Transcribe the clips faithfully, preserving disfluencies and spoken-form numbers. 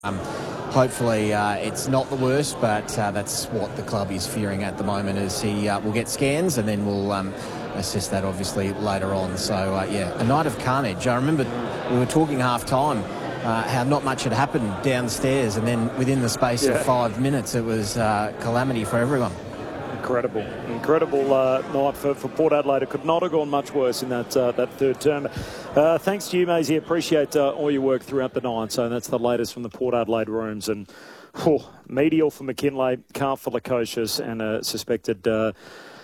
Um, hopefully uh, it's not the worst, but uh, that's what the club is fearing at the moment, is he uh, will get scans and then we'll um, assess that obviously later on. So, uh, yeah, a night of carnage. I remember we were talking half-time, uh, how not much had happened downstairs, and then within the space yeah. of five minutes it was uh, calamity for everyone. Incredible, incredible uh, night for, for Port Adelaide. It could not have gone much worse in that uh, that third term. Uh, thanks to you, Maisie. Appreciate uh, all your work throughout the night. So that's the latest from the Port Adelaide rooms. And oh, medial for McKinlay, calf for Lukosius, and a suspected uh,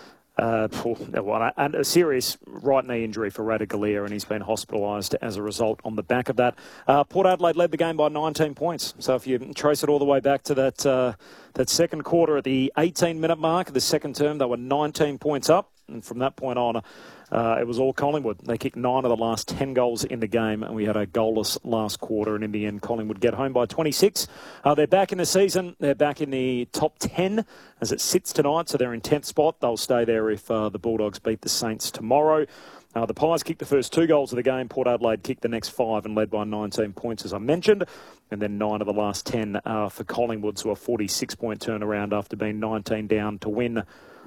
uh, oh, and a serious right knee injury for Ratugolea, and he's been hospitalised as a result on the back of that. Uh, Port Adelaide led the game by nineteen points. So if you trace it all the way back to that uh, that second quarter at the eighteen-minute mark of the second term, they were nineteen points up. And from that point on, uh, it was all Collingwood. They kicked nine of the last ten goals in the game, and we had a goalless last quarter. And in the end, Collingwood get home by twenty-six. Uh, they're back in the season. They're back in the top ten as it sits tonight, so they're in tenth spot. They'll stay there if uh, the Bulldogs beat the Saints tomorrow. Uh, the Pies kicked the first two goals of the game. Port Adelaide kicked the next five and led by nineteen points, as I mentioned. And then nine of the last ten uh, for Collingwood, so a forty-six point turnaround after being nineteen down to win.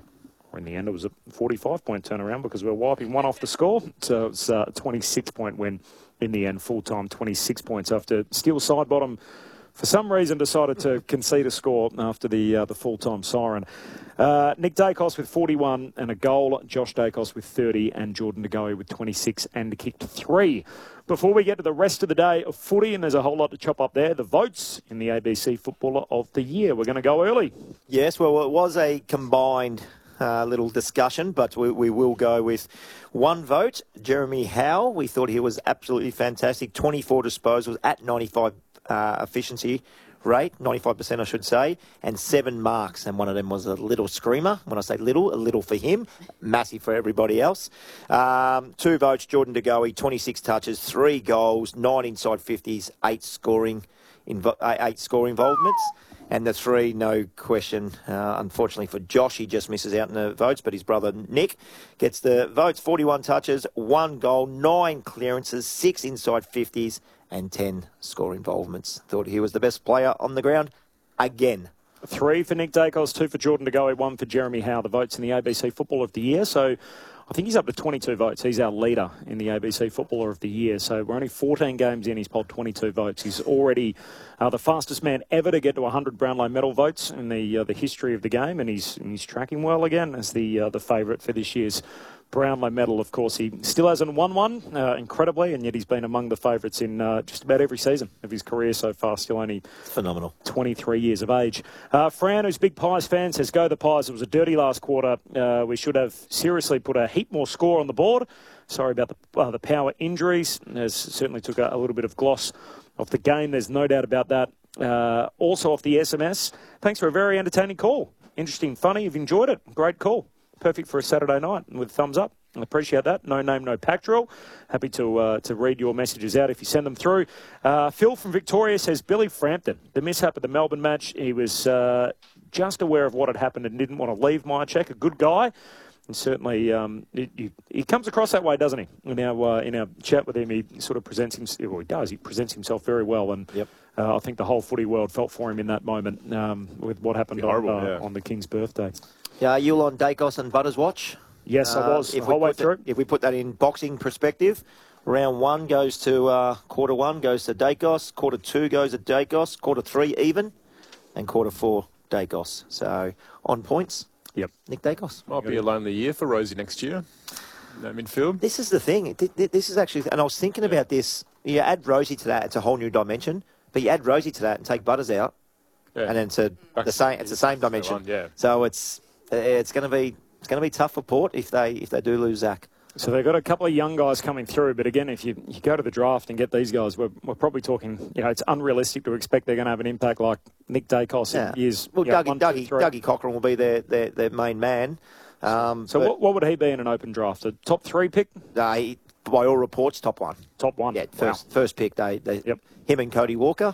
Or in the end, it was a forty-five point turnaround because we were wiping one off the score. So it's a twenty-six point win in the end, full-time twenty-six points after Steel Sidebottom, for some reason, decided to concede a score after the uh, the full-time siren. Uh, Nick Dacos with forty-one and a goal, Josh Dacos with thirty, and Jordan De Goey with twenty-six and kicked three. Before we get to the rest of the day of footy, and there's a whole lot to chop up there, the votes in the A B C Footballer of the Year. We're going to go early. Yes, well, it was a combined uh, little discussion, but we, we will go with one vote. Jeremy Howe, we thought he was absolutely fantastic. twenty-four disposals at ninety-five uh, efficiency rate, ninety-five percent I should say, and seven marks, and one of them was a little screamer. When I say little, a little for him, massive for everybody else. Um, two votes, Jordan De Goey, twenty-six touches, three goals, nine inside fifties, eight scoring, invo- eight scoring involvements. And the three, no question, uh, unfortunately for Josh, he just misses out in the votes, but his brother Nick gets the votes, forty-one touches, one goal, nine clearances, six inside fifties, and ten score involvements. Thought he was the best player on the ground again. Three for Nick Dacos, two for Jordan De Goey, one for Jeremy Howe, the votes in the A B C Football of the Year. So I think he's up to twenty-two votes. He's our leader in the A B C Footballer of the Year. So we're only fourteen games in. He's polled twenty-two votes. He's already uh, the fastest man ever to get to one hundred Brownlow medal votes in the uh, the history of the game, and he's he's tracking well again as the uh, the favourite for this year's Brownlow medal. Of course, he still hasn't won one, uh, incredibly, and yet he's been among the favourites in uh, just about every season of his career so far. Still only phenomenal, twenty-three years of age. Uh, Fran, who's a big Pies fan, says, go the Pies. It was a dirty last quarter. Uh, we should have seriously put a heap more score on the board. Sorry about the, uh, the power injuries. It certainly took a, a little bit of gloss off the game. There's no doubt about that. Uh, also off the S M S, thanks for a very entertaining call. Interesting, funny. You've enjoyed it. Great call. Perfect for a Saturday night with thumbs up. I appreciate that. No name, no pack drill. Happy to uh, to read your messages out if you send them through. Uh, Phil from Victoria says, Billy Frampton, the mishap at the Melbourne match, he was uh, just aware of what had happened and didn't want to leave Myercheck. A good guy. And certainly um, he, he, he comes across that way, doesn't he? In our, uh, in our chat with him, he sort of presents himself, well, he does, he presents himself very well. And yep. uh, I think the whole footy world felt for him in that moment um, with what happened on, horrible, uh, yeah. on the King's birthday. Yeah, you on Dacos and Butters watch? Yes, I was. Uh, if, the whole we way put through. that, if we put that in boxing perspective, round one goes to uh, quarter one goes to Dacos, quarter two goes to Dacos, quarter three even, and quarter four Dacos. So on points, yep, Nick Dacos. Might be a lonely year for Rosie next year. No midfield. This is the thing. This is actually, and I was thinking yeah. about this. You add Rosie to that, it's a whole new dimension. But you add Rosie to that and take Butters out, yeah. and then it's a, the same. It's the same dimension. One, yeah. So it's it's going to be. It's going to be tough for Port if they if they do lose Zach. So they've got a couple of young guys coming through, but again, if you, you go to the draft and get these guys, we're, we're probably talking, you know, it's unrealistic to expect they're going to have an impact like Nick Dacos yeah. in years. Well, you know, Dougie, one, Dougie, two, Dougie Cochran will be their, their, their main man. Um, so what, what would he be in an open draft? A top three pick? Uh, he, by all reports, top one. Top one? Yeah, first, wow. first pick. They, they, yep. Him and Cody Walker,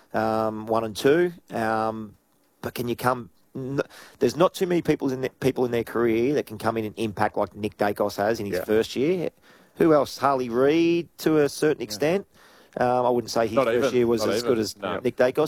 um, one and two. Um, but can you come... There's not too many people in the, people in their career that can come in and impact like Nick Dacos has in his yeah. first year. Who else? Harley Reid to a certain extent. Yeah. Um, I wouldn't say his not first even, year was as even. good as no. Nick Dacos.